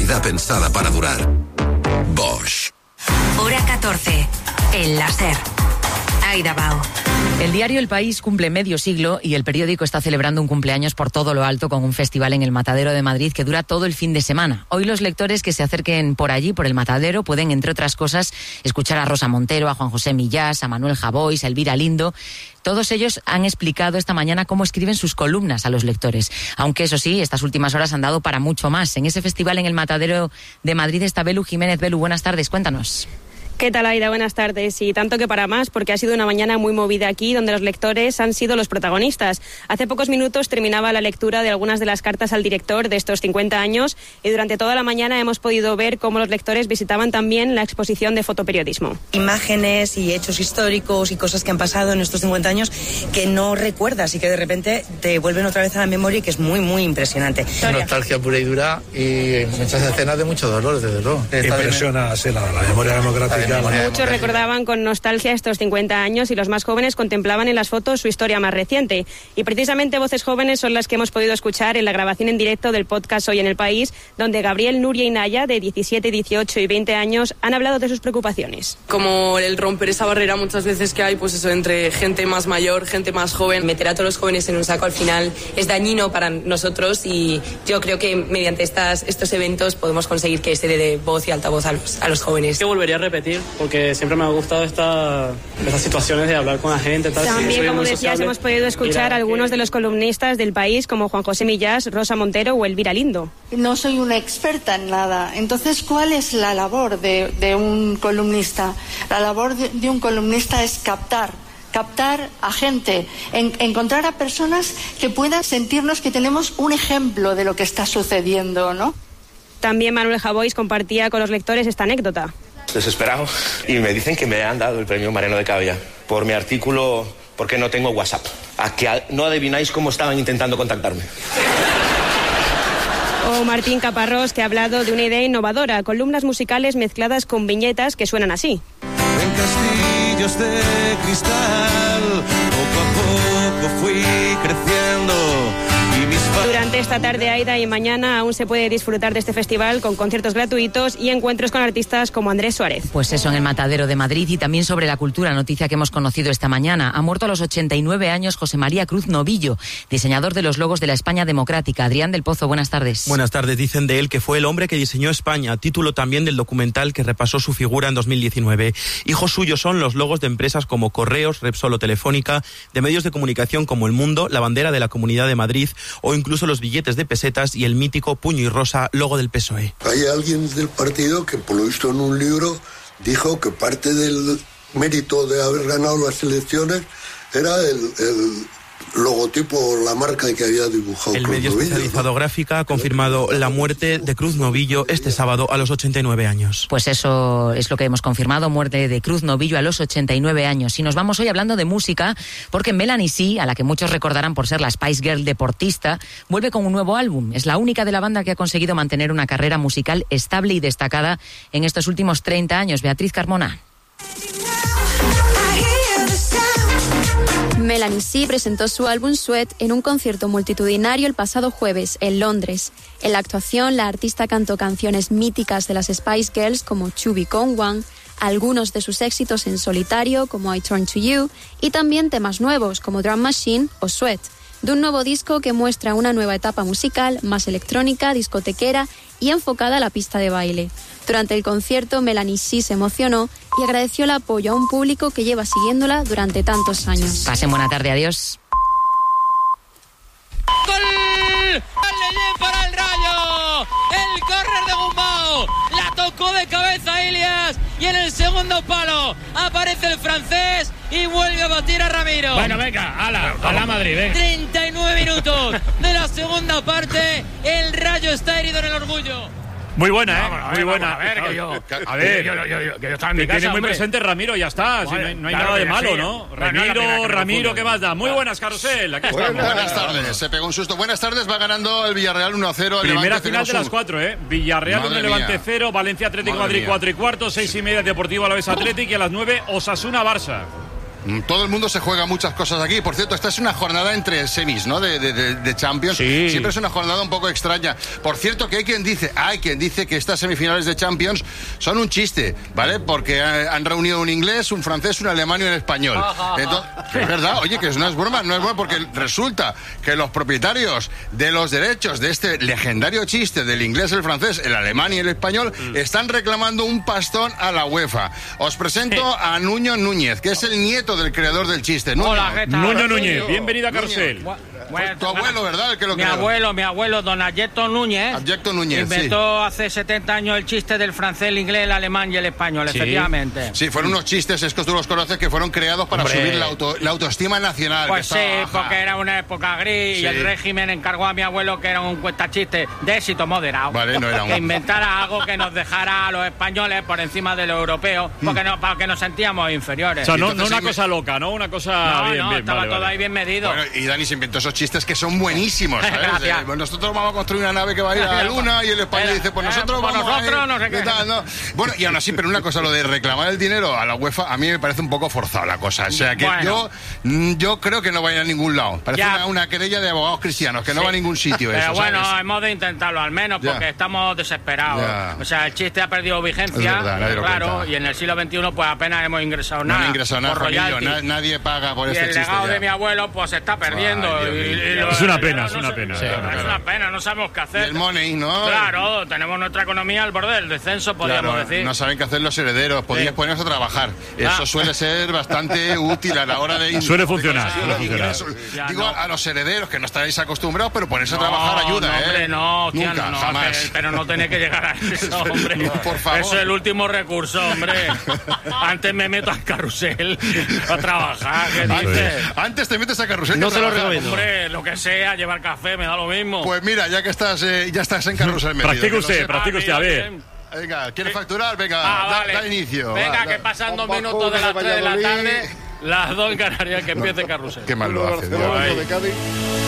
calidad pensada para durar. Bosch. Hora 14. El láser. Aida Bao. El diario El País cumple medio siglo y el periódico está celebrando un cumpleaños por todo lo alto con un festival en el Matadero de Madrid que dura todo el fin de semana. Hoy los lectores que se acerquen por allí, por el Matadero, pueden, entre otras cosas, escuchar a Rosa Montero, a Juan José Millás, a Manuel Javois, a Elvira Lindo. Todos ellos han explicado esta mañana cómo escriben sus columnas a los lectores. Aunque eso sí, estas últimas horas han dado para mucho más. En ese festival en el Matadero de Madrid está Belu Jiménez. Belu, buenas tardes, cuéntanos. ¿Qué tal, Aida? Buenas tardes. Y tanto que para más, porque ha sido una mañana muy movida aquí, donde los lectores han sido los protagonistas. Hace pocos minutos terminaba la lectura de algunas de las cartas al director de estos 50 años y durante toda la mañana hemos podido ver cómo los lectores visitaban también la exposición de fotoperiodismo. Imágenes y hechos históricos y cosas que han pasado en estos 50 años que no recuerdas y que de repente te vuelven otra vez a la memoria y que es muy, muy impresionante. Nostalgia pura y dura y muchas escenas de mucho dolor, desde luego. Impresiona la memoria democrática. Muchos recordaban con nostalgia estos 50 años y los más jóvenes contemplaban en las fotos su historia más reciente. Y precisamente voces jóvenes son las que hemos podido escuchar en la grabación en directo del podcast Hoy en el País, donde Gabriel, Nuria y Naya, de 17, 18 y 20 años, han hablado de sus preocupaciones. Como el romper esa barrera muchas veces que hay, pues eso, entre gente más mayor, gente más joven. Meter a todos los jóvenes en un saco al final es dañino para nosotros y yo creo que mediante estos eventos podemos conseguir que se dé voz y altavoz a los jóvenes. Yo volvería a repetir, porque siempre me ha gustado estas situaciones de hablar con la gente. Tal. También, sí, como decías, hemos podido escuchar a algunos de los columnistas del País, como Juan José Millás, Rosa Montero o Elvira Lindo. No soy una experta en nada. Entonces, ¿cuál es la labor de un columnista? La labor de un columnista es captar a gente, encontrar a personas que puedan sentirnos que tenemos un ejemplo de lo que está sucediendo, ¿no? También Manuel Javois compartía con los lectores esta anécdota. Desesperado y me dicen que me han dado el premio Mariano de Cavia por mi artículo ¿Por qué no tengo WhatsApp? A que no adivináis cómo estaban intentando contactarme. O Martín Caparrós, que ha hablado de una idea innovadora, columnas musicales mezcladas con viñetas que suenan así. En castillos de cristal, poco a poco fui creciendo. Durante esta tarde, Aida, y mañana aún se puede disfrutar de este festival con conciertos gratuitos y encuentros con artistas como Andrés Suárez. Pues eso, en el Matadero de Madrid. Y también sobre la cultura, noticia que hemos conocido esta mañana. Ha muerto a los 89 años José María Cruz Novillo, diseñador de los logos de la España democrática. Adrián del Pozo, buenas tardes. Buenas tardes. Dicen de él que fue el hombre que diseñó España, título también del documental que repasó su figura en 2019. Hijos suyos son los logos de empresas como Correos, Repsol o Telefónica, de medios de comunicación como El Mundo, la bandera de la Comunidad de Madrid o incluso los billetes de pesetas y el mítico puño y rosa, logo del PSOE. Hay alguien del partido que, por lo visto en un libro, dijo que parte del mérito de haber ganado las elecciones era el logotipo, la marca que había dibujado. El medio especializado Gráfica ha confirmado la muerte de Cruz Novillo este sábado a los 89 años. Pues eso es lo que hemos confirmado, muerte de Cruz Novillo a los 89 años. Y nos vamos hoy hablando de música, porque Melanie C, a la que muchos recordarán por ser la Spice Girl deportista, vuelve con un nuevo álbum. Es la única de la banda que ha conseguido mantener una carrera musical estable y destacada en estos últimos 30 años. Beatriz Carmona. Melanie C presentó su álbum Sweat en un concierto multitudinario el pasado jueves en Londres. En la actuación, la artista cantó canciones míticas de las Spice Girls como To Be Con One, algunos de sus éxitos en solitario como I Turn to You y también temas nuevos como Drum Machine o Sweat, de un nuevo disco que muestra una nueva etapa musical más electrónica, discotequera y enfocada a la pista de baile. Durante el concierto, Melanie C se emocionó y agradeció el apoyo a un público que lleva siguiéndola durante tantos años. Pasen buena tarde, adiós. ¡Gol! ¡Gol para el Rayo! ¡El córner de Gumbau! La tocó de cabeza Ilias y en el segundo palo aparece el francés y vuelve a batir a Ramiro. Bueno, venga, a la Madrid, venga. 39 minutos de la segunda parte. El Rayo está herido en el orgullo. Muy buena, muy buena. A ver, que yo estaba en mi que casa, tiene muy hombre. presente Ramiro, ya está. Bueno, Si no hay claro nada de que malo, sí. ¿no? Ramiro, Ramiro, ¿qué más da? Muy buenas, Carrusel. Aquí estamos. Buenas tardes. Se pegó un susto. Buenas tardes. Va ganando el Villarreal 1-0. Primera final de las 4, ¿eh? Villarreal 1, Levante 0, Valencia Atlético Madrid 4 y cuarto, 6:30 Deportivo Alavés Atlético y a las 9 Osasuna Barça. Todo el mundo se juega muchas cosas aquí. Por cierto, esta es una jornada entre semis, ¿no? De Champions. Sí. Siempre es una jornada un poco extraña. Por cierto, que hay quien dice que estas semifinales de Champions son un chiste, ¿vale? Porque han reunido un inglés, un francés, un alemán y un español. Entonces, es verdad, oye, que no es broma, porque resulta que los propietarios de los derechos de este legendario chiste del inglés, el francés, el alemán y el español están reclamando un pastón a la UEFA. Os presento a Nuño Núñez, que es el nieto del creador del chiste. Hola, ¿qué tal? Nuño Núñez, bienvenido a Carrusel. Tu abuelo, ¿verdad? El que lo creó. Mi abuelo, don Abyecto Núñez. Abyecto Núñez, inventó hace 70 años el chiste del francés, el inglés, el alemán y el español, efectivamente. Sí, fueron unos chistes, es que tú los conoces, que fueron creados para subir la autoestima nacional. Pues sí, porque era una época gris y el régimen encargó a mi abuelo, que era un cuentachiste de éxito moderado, vale, no era que inventara algo que nos dejara a los españoles por encima de los europeos, para que nos sentíamos inferiores. O sea, no una cosa loca, ¿no? Una cosa bien, estaba todo ahí bien medido. Bueno, y Dani se inventó esos chistes que son buenísimos, ¿sabes? Nosotros vamos a construir una nave que va a ir a la luna y el español dice, pues nosotros vamos a ir, no sé qué. Tal, ¿no? Bueno, y aún así, pero una cosa, lo de reclamar el dinero a la UEFA, a mí me parece un poco forzado la cosa. O sea, que yo creo que no va a ir a ningún lado. Parece una querella de abogados cristianos, que no va a ningún sitio. Pero eso, bueno, ¿sabes? hemos de intentarlo al menos, porque estamos desesperados. O sea, el chiste ha perdido vigencia, claro, y en el siglo XXI pues apenas hemos ingresado nada. No han ingresado nada, Juanillo, nadie paga por este chiste. Y el legado de mi abuelo pues se está perdiendo. Es una pena, es una pena. Es una pena, no sabemos qué hacer. Y el money, ¿no? Claro, tenemos nuestra economía al borde del descenso, podríamos decir. No saben qué hacer los herederos, podrías ponerse a trabajar. Eso suele ser bastante útil a la hora de... Suele funcionar. Digo, a los herederos, que no estáis acostumbrados, pero ponerse a trabajar ayuda, ¿eh? Hombre, nunca, jamás. Pero no tiene que llegar a eso, hombre. Por favor. Eso es el último recurso, hombre. Antes me meto al carrusel a trabajar, ¿qué dices? Antes te metes a carrusel. No te lo recomiendo. Hombre, lo que sea, llevar café, me da lo mismo. Pues mira, ya que estás en carrusel metido. Practique usted, a ver. Venga, ¿quieres facturar? Venga, da inicio. Venga, que pasan 2 minutos de las 3 de la tarde, las 2 en Canarias, que empiece el carrusel. Qué mal lo hace, Dios.